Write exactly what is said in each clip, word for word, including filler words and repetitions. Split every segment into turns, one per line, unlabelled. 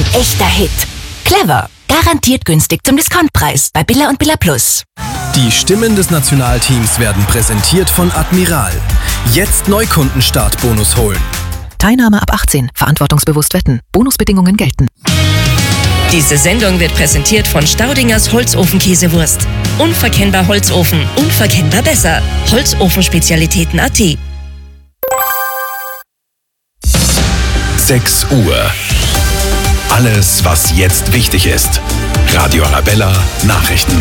echter Hit. Clever. Garantiert günstig zum Discountpreis bei Billa und Billa Plus.
Die Stimmen des Nationalteams werden präsentiert von Admiral. Jetzt Neukundenstartbonus holen.
Teilnahme ab achtzehn. Verantwortungsbewusst wetten. Bonusbedingungen gelten.
Diese Sendung wird präsentiert von Staudingers Holzofenkäsewurst. Unverkennbar Holzofen, unverkennbar besser. Holzofenspezialitäten Punkt at.
sechs Uhr. Alles, was jetzt wichtig ist. Radio Arabella Nachrichten.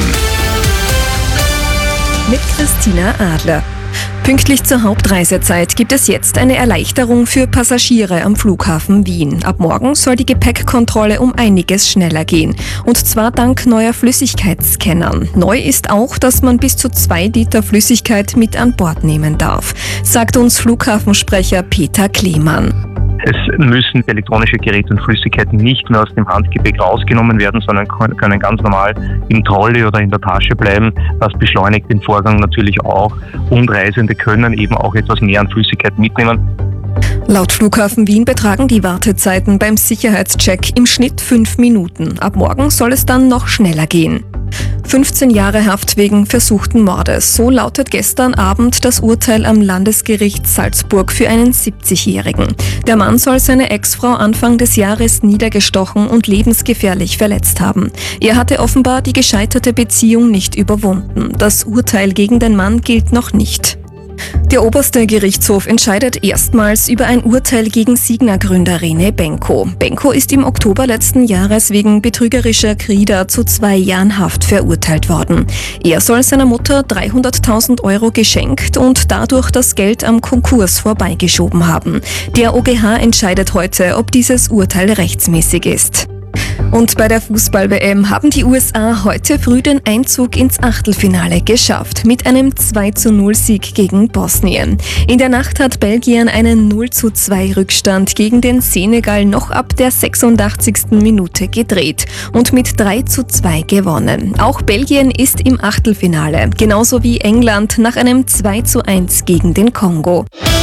Mit Christina Adler. Pünktlich zur Hauptreisezeit gibt es jetzt eine Erleichterung für Passagiere am Flughafen Wien. Ab morgen soll die Gepäckkontrolle um einiges schneller gehen. Und zwar dank neuer Flüssigkeitsscannern. Neu ist auch, dass man bis zu zwei Liter Flüssigkeit mit an Bord nehmen darf, sagt uns Flughafensprecher Peter Klemann.
Es müssen elektronische Geräte und Flüssigkeiten nicht mehr aus dem Handgepäck rausgenommen werden, sondern können ganz normal im Trolley oder in der Tasche bleiben. Das beschleunigt den Vorgang natürlich auch und Reisende können eben auch etwas mehr an Flüssigkeit mitnehmen.
Laut Flughafen Wien betragen die Wartezeiten beim Sicherheitscheck im Schnitt fünf Minuten. Ab morgen soll es dann noch schneller gehen. fünfzehn Jahre Haft wegen versuchten Mordes. So lautet gestern Abend das Urteil am Landesgericht Salzburg für einen siebzigjährigen. Der Mann soll seine Ex-Frau Anfang des Jahres niedergestochen und lebensgefährlich verletzt haben. Er hatte offenbar die gescheiterte Beziehung nicht überwunden. Das Urteil gegen den Mann gilt noch nicht. Der oberste Gerichtshof entscheidet erstmals über ein Urteil gegen Signa-Gründer René Benko. Benko ist im Oktober letzten Jahres wegen betrügerischer Krieder zu zwei Jahren Haft verurteilt worden. Er soll seiner Mutter dreihunderttausend Euro geschenkt und dadurch das Geld am Konkurs vorbeigeschoben haben. Der O G H entscheidet heute, ob dieses Urteil rechtsmäßig ist. Und bei der Fußball-W M haben die U S A heute früh den Einzug ins Achtelfinale geschafft, mit einem zwei zu null Sieg gegen Bosnien. In der Nacht hat Belgien einen null zu zwei Rückstand gegen den Senegal noch ab der sechsundachtzigsten Minute gedreht und mit drei zu zwei gewonnen. Auch Belgien ist im Achtelfinale, genauso wie England nach einem zwei zu eins gegen den Kongo.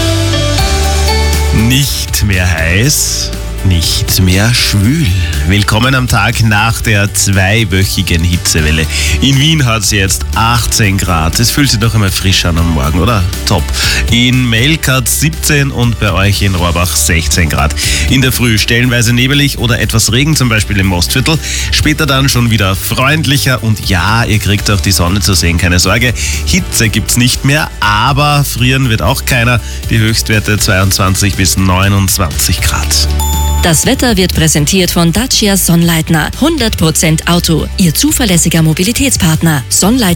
Nicht mehr heiß, nicht mehr schwül. Willkommen am Tag nach der zweiwöchigen Hitzewelle. In Wien hat es jetzt achtzehn Grad. Es fühlt sich doch immer frisch an am Morgen, oder? Top. In Melk hat es siebzehn und bei euch in Rohrbach sechzehn Grad. In der Früh stellenweise nebelig oder etwas Regen, zum Beispiel im Mostviertel. Später dann schon wieder freundlicher und ja, ihr kriegt auch die Sonne zu sehen, keine Sorge. Hitze gibt's nicht mehr, aber frieren wird auch keiner. Die Höchstwerte zweiundzwanzig bis neunundzwanzig Grad.
Das Wetter wird präsentiert von Dacia Sonnleitner. hundert Prozent Auto. Ihr zuverlässiger Mobilitätspartner. Sonnleitner.